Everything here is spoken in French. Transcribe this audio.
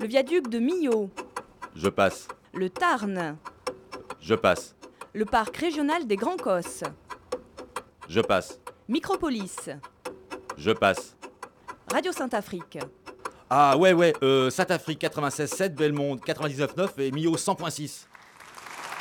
Le viaduc de Millau. Je passe. Le Tarn. Je passe. Le parc régional des Grands Cosses. Je passe. Micropolis. Je passe. Radio Saint-Afrique. Ah ouais, Saint-Afrique 96.7, Belmonde 99.9 et Millau 100.6.